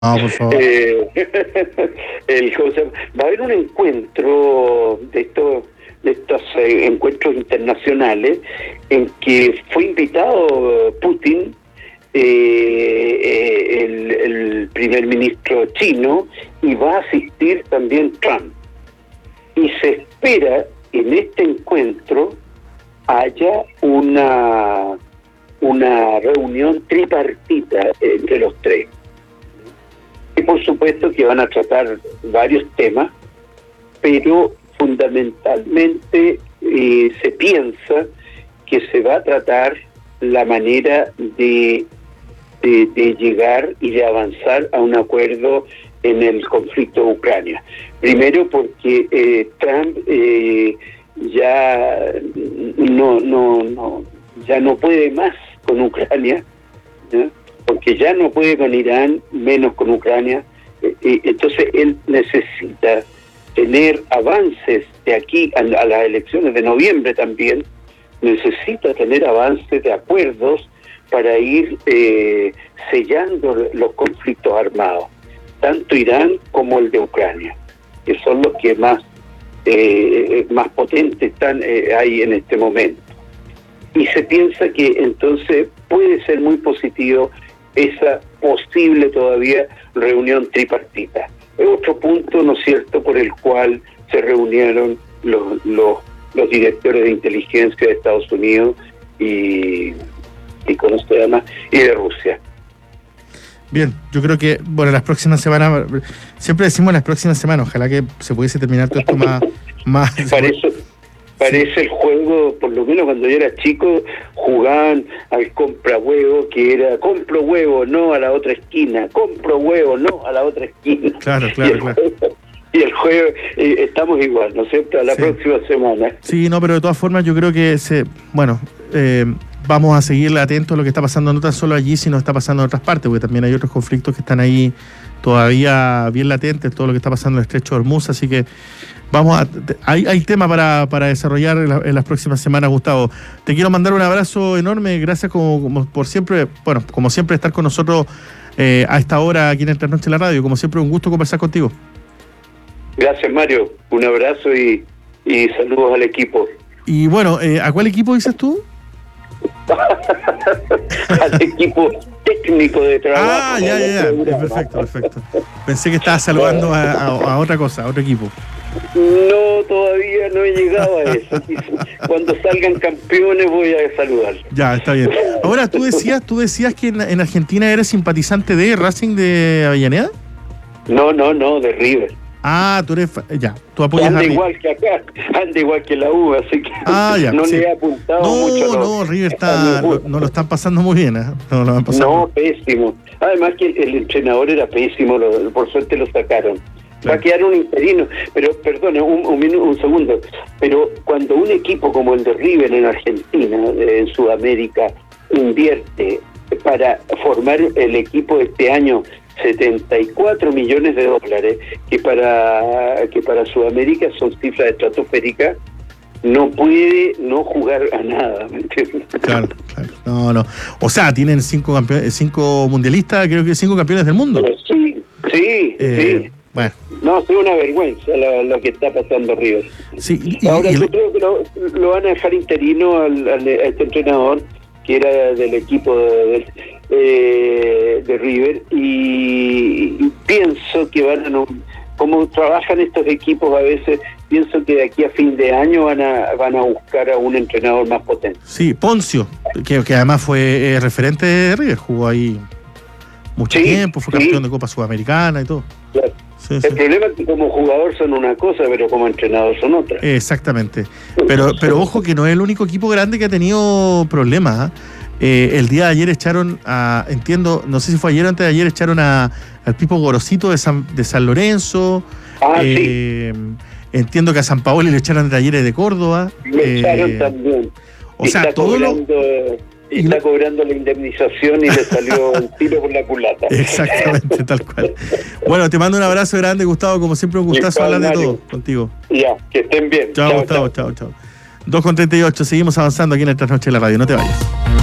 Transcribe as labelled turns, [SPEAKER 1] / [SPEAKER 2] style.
[SPEAKER 1] No, por favor.
[SPEAKER 2] Va a haber un encuentro de estos encuentros internacionales en que fue invitado Putin, el primer ministro chino, y va a asistir también Trump. Y se espera en este encuentro haya una reunión tripartita entre los tres. Y por supuesto que van a tratar varios temas, pero fundamentalmente se piensa que se va a tratar la manera de llegar y de avanzar a un acuerdo en el conflicto de Ucrania. Primero porque Trump ya no puede más con Ucrania, ¿no? Porque ya no puede con Irán, menos con Ucrania. Entonces él necesita tener avances de aquí a las elecciones de noviembre también, necesita tener avances de acuerdos para ir sellando los conflictos armados, tanto Irán como el de Ucrania, que son los que más potentes están ahí en este momento. Y se piensa que entonces puede ser muy positivo esa posible todavía reunión tripartita. Es otro punto, ¿no es cierto?, por el cual se reunieron los directores de inteligencia de Estados Unidos y ¿cómo se llama?, y de Rusia.
[SPEAKER 1] Bien, yo creo que, bueno, las próximas semanas, siempre decimos las próximas semanas, ojalá que se pudiese terminar todo esto más
[SPEAKER 2] Parece el juego, por lo menos cuando yo era chico, jugaban al compra huevo, que era compro huevo, no a la otra esquina, compro huevo, no a la otra esquina.
[SPEAKER 1] Claro.
[SPEAKER 2] Y el juego, estamos igual, ¿no es cierto?, a la próxima semana.
[SPEAKER 1] Sí, no, pero de todas formas yo creo que vamos a seguirle atentos a lo que está pasando no tan solo allí, sino está pasando en otras partes, porque también hay otros conflictos que están ahí todavía bien latentes, todo lo que está pasando en el Estrecho de Hormuz, así que hay tema para desarrollar en las próximas semanas, Gustavo. Te quiero mandar un abrazo enorme, gracias como por siempre, como siempre estar con nosotros a esta hora aquí en el Trasnoche de la Radio, como siempre un gusto conversar contigo.
[SPEAKER 2] Gracias, Mario, un abrazo y saludos al equipo.
[SPEAKER 1] Y bueno, ¿a cuál equipo dices tú?
[SPEAKER 2] Al equipo técnico de trabajo.
[SPEAKER 1] Ya, perfecto. Pensé que estabas saludando a otra cosa, a otro equipo.
[SPEAKER 2] No, todavía no he llegado a eso. Cuando salgan campeones voy a saludar. Ya,
[SPEAKER 1] está bien. Ahora, tú decías que en Argentina eres simpatizante de Racing de Avellaneda.
[SPEAKER 2] No, de River.
[SPEAKER 1] Tú apoyas
[SPEAKER 2] anda igual que acá, anda igual que la U, así que le he apuntado mucho.
[SPEAKER 1] No, River no lo están pasando muy bien, ¿eh? No lo han pasado.
[SPEAKER 2] No, pésimo. Además que el entrenador era pésimo, por suerte lo sacaron. Va a quedar un interino, pero perdona, un segundo, pero cuando un equipo como el de River en Argentina, en Sudamérica, invierte para formar el equipo de este año $74 millones, que para Sudamérica son cifras estratosféricas, no puede no jugar a nada, ¿me entiendes?
[SPEAKER 1] Claro. No. O sea, tienen 5 mundialistas, creo que 5 campeones del mundo.
[SPEAKER 2] Sí.
[SPEAKER 1] Bueno.
[SPEAKER 2] No, es una vergüenza lo que está pasando River.
[SPEAKER 1] Sí,
[SPEAKER 2] ahora yo creo que lo van a dejar interino a este entrenador que era del equipo de River, y pienso que como trabajan estos equipos a veces, pienso que de aquí a fin de año van a buscar a un entrenador más potente.
[SPEAKER 1] Sí, Poncio, que además fue referente de River, jugó ahí mucho tiempo, fue campeón de Copa Sudamericana y todo.
[SPEAKER 2] Claro. Sí. Problema es que como jugador son una cosa, pero como entrenador son otra.
[SPEAKER 1] Exactamente. Pero ojo que no es el único equipo grande que ha tenido problemas. El día de ayer echaron no sé si fue ayer o antes de ayer, echaron al Pipo Gorosito de San Lorenzo.
[SPEAKER 2] Sí.
[SPEAKER 1] Entiendo que a San Paoli le echaron de Talleres de Córdoba.
[SPEAKER 2] Lo echaron también.
[SPEAKER 1] O sea, todo
[SPEAKER 2] y está cobrando la indemnización y le salió un tiro por la culata.
[SPEAKER 1] Exactamente, tal cual. Bueno, te mando un abrazo grande, Gustavo. Como siempre, un gustazo hablar de todo contigo.
[SPEAKER 2] Ya, que estén bien.
[SPEAKER 1] Chao, Gustavo. Chao. 2:38, seguimos avanzando aquí en el Trasnoche de la Radio. No te vayas.